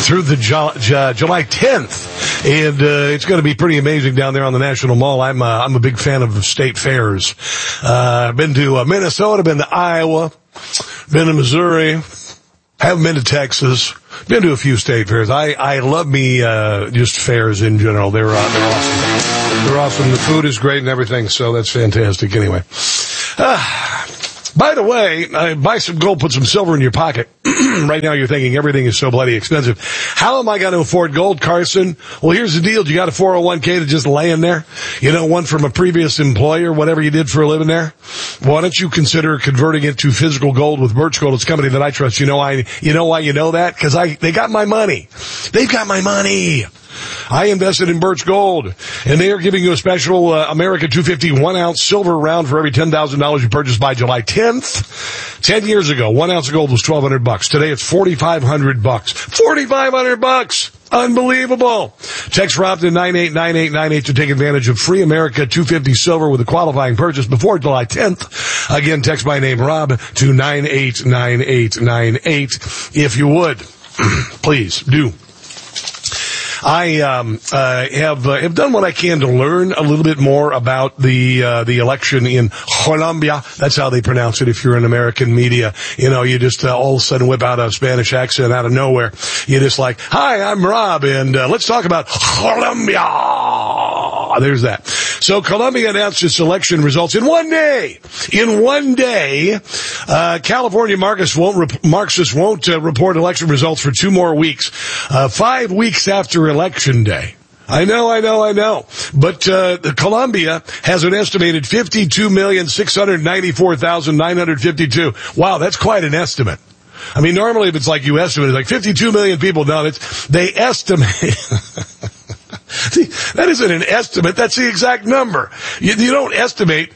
through the July 10th, and it's going to be pretty amazing down there on the National Mall. I'm a big fan of state fairs. I've been to Minnesota, been to Iowa, been to Missouri, haven't been to Texas, been to a few state fairs. I love me just fairs in general. They're awesome. They're awesome. The food is great and everything, so that's fantastic. Anyway. By the way, buy some gold, put some silver in your pocket. Right now you're thinking everything is so bloody expensive. How am I going to afford gold, Carson? Well, here's the deal. You got a 401k that's just laying there? You know, one from a previous employer, whatever you did for a living there? Why don't you consider converting it to physical gold with Birch Gold? It's a company that I trust. You know why you know that? Because they got my money. They've got my money. I invested in Birch Gold, and they are giving you a special America 250 1-ounce silver round for every $10,000 you purchase by July 10th. 10 years ago, 1 ounce of gold was $1,200. Today it's $4,500. $4,500! Unbelievable. Text Rob to 989898 to take advantage of free America 250 silver with a qualifying purchase before July 10th. Again, text my name, Rob, to 989898 if you would. Please do. I have done what I can to learn a little bit more about the election in Colombia. That's how they pronounce it if you're in American media. You know, you just all of a sudden whip out a Spanish accent out of nowhere. You're just like, hi, I'm Rob, and let's talk about Colombia. There's that. So Colombia announced its election results in one day. In one day, California Marxists won't report election results for 2 more weeks. 5 weeks after Election Day. I know. But Colombia has an estimated 52,694,952. Wow, that's quite an estimate. I mean, normally if it's like you estimate, it's like 52 million people. No, they estimate. That isn't an estimate. That's the exact number. You don't estimate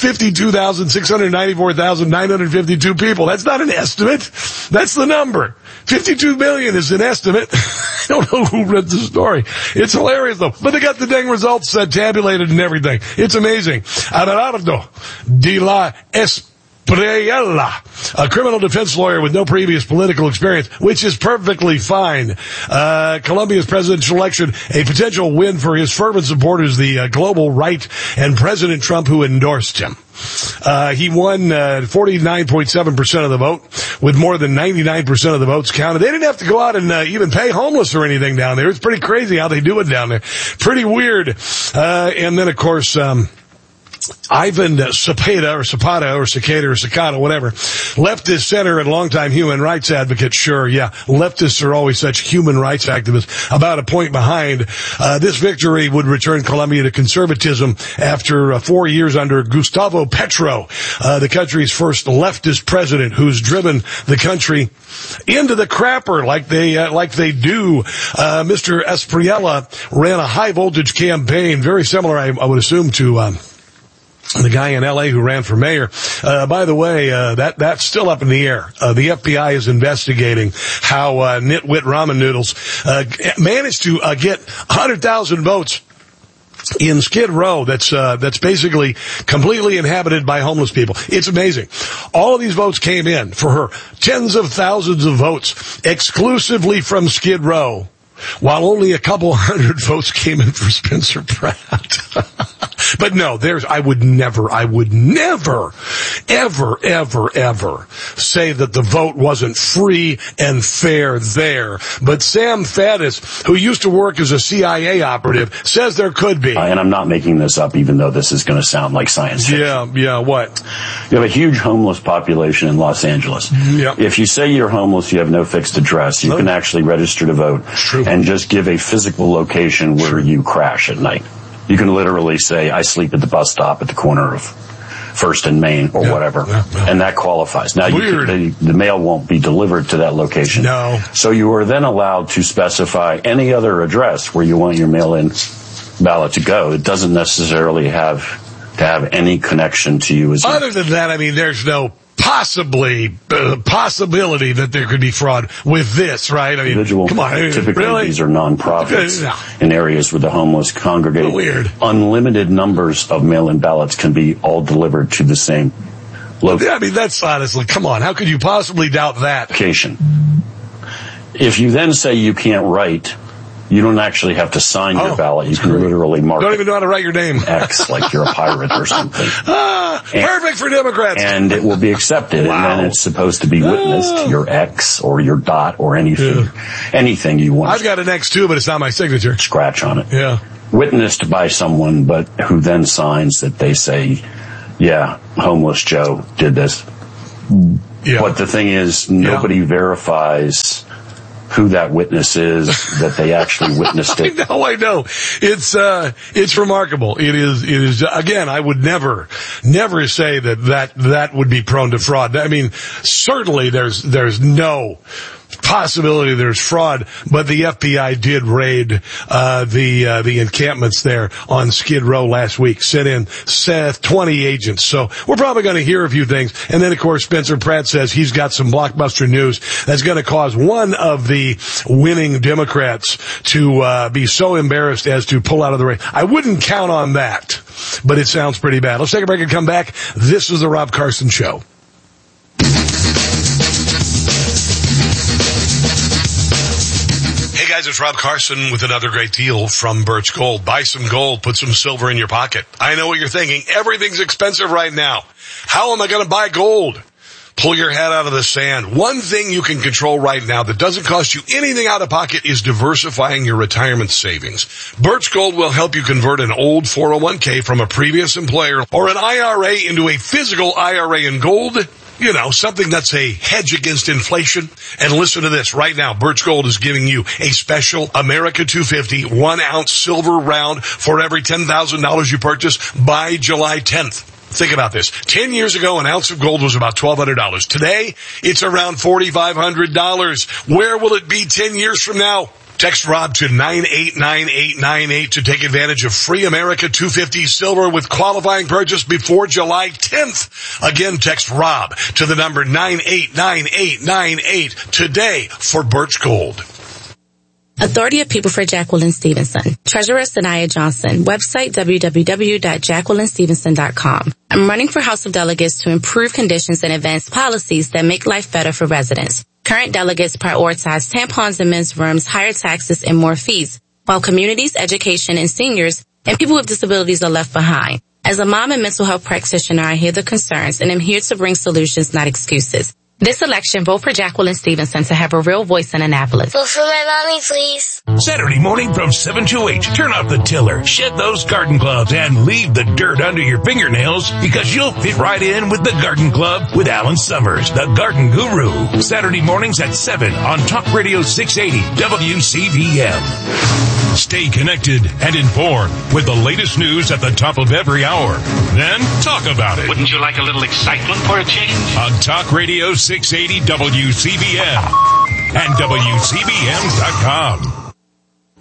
52,694,952 people. That's not an estimate. That's the number. 52 million is an estimate. I don't know who read the story. It's hilarious, though. But they got the dang results tabulated and everything. It's amazing. Abelardo de la Espriella, a criminal defense lawyer with no previous political experience, which is perfectly fine. Colombia's presidential election, a potential win for his fervent supporters, the global right, and President Trump, who endorsed him. He won 49.7% of the vote, with more than 99% of the votes counted. They didn't have to go out and even pay homeless or anything down there. It's pretty crazy how they do it down there. Pretty weird. And then, of course, Ivan Cepeda or Cicada, whatever, leftist center and longtime human rights advocate. Sure, yeah, leftists are always such human rights activists. About a point behind. This victory would return Colombia to conservatism after 4 years under Gustavo Petro, the country's first leftist president, who's driven the country into the crapper like they do. Mr. Espriella ran a high voltage campaign, very similar, I would assume, to the guy in L.A. who ran for mayor. By the way, that's still up in the air. The FBI is investigating how nitwit ramen noodles managed to get 100,000 votes in Skid Row. That's basically completely inhabited by homeless people. It's amazing. All of these votes came in for her. Tens of thousands of votes exclusively from Skid Row, while only a couple hundred votes came in for Spencer Pratt. But no, I would never, ever say that the vote wasn't free and fair there. But Sam Faddis, who used to work as a CIA operative, says there could be. And I'm not making this up, even though this is going to sound like science fiction. Yeah, what? You have a huge homeless population in Los Angeles. Yeah. If you say you're homeless, you have no fixed address, you can actually register to vote and just give a physical location where you crash at night. You can literally say, I sleep at the bus stop at the corner of First and Main or whatever, and that qualifies. Now, the mail won't be delivered to that location. No. So you are then allowed to specify any other address where you want your mail-in ballot to go. It doesn't necessarily have to have any connection to you. Other than that, I mean, there's no possibility that there could be fraud with this, right? I mean, come on. Typically, really? These are nonprofits in areas where the homeless congregate. Weird. Unlimited numbers of mail-in ballots can be all delivered to the same location. Yeah, I mean, that's honestly, come on. How could you possibly doubt that? if you then say you can't write, you don't actually have to sign your ballot. You can literally mark Don't even know how to write your name. X, like you're a pirate or something. Perfect for Democrats. And it will be accepted. Wow. And then it's supposed to be witnessed, your X or your dot or anything you want. I've got an X too, but it's not my signature. Scratch on it. Yeah. Witnessed by someone, but who then signs that they say, yeah, homeless Joe did this. Yeah. But the thing is, nobody verifies who that witness is, that they actually witnessed it. I know. It's remarkable. It is, again, I would never say that would be prone to fraud. I mean, certainly there's no possibility there's fraud, but the FBI did raid the encampments there on Skid Row last week. Sent in 20 agents. So we're probably going to hear a few things. And then, of course, Spencer Pratt says he's got some blockbuster news that's going to cause one of the winning Democrats to be so embarrassed as to pull out of the race. I wouldn't count on that, but it sounds pretty bad. Let's take a break and come back. This is the Rob Carson Show. Hey guys, it's Rob Carson with another great deal from Birch Gold. Buy some gold, put some silver in your pocket. I know what you're thinking. Everything's expensive right now. How am I going to buy gold? Pull your head out of the sand. One thing you can control right now that doesn't cost you anything out of pocket is diversifying your retirement savings. Birch Gold will help you convert an old 401k from a previous employer or an IRA into a physical IRA in gold. You know, something that's a hedge against inflation. And listen to this. Right now, Birch Gold is giving you a special America 250 1-ounce silver round for every $10,000 you purchase by July 10th. Think about this. 10 years ago, an ounce of gold was about $1,200. Today, it's around $4,500. Where will it be 10 years from now? Text Rob to 989898 to take advantage of free America 250 silver with qualifying purchase before July 10th. Again, text Rob to the number 989898 today for Birch Gold. Authority of People for Jacqueline Stevenson. Treasurer Sanaya Johnson. Website www.jacquelinestevenson.com. I'm running for House of Delegates to improve conditions and advance policies that make life better for residents. Current delegates prioritize tampons in men's rooms, higher taxes, and more fees, while communities, education, and seniors and people with disabilities are left behind. As a mom and mental health practitioner, I hear the concerns and am here to bring solutions, not excuses. This election, vote for Jacqueline Stevenson to have a real voice in Annapolis. Vote for my mommy, please. Saturday morning from 7 to 8. Turn off the tiller, shed those garden gloves, and leave the dirt under your fingernails because you'll fit right in with the Garden Club with Alan Summers, the garden guru. Saturday mornings at 7 on Talk Radio 680 WCVM. Stay connected and informed with the latest news at the top of every hour. Then talk about it. Wouldn't you like a little excitement for a change? On Talk Radio 680 WCVM and WCVM.com.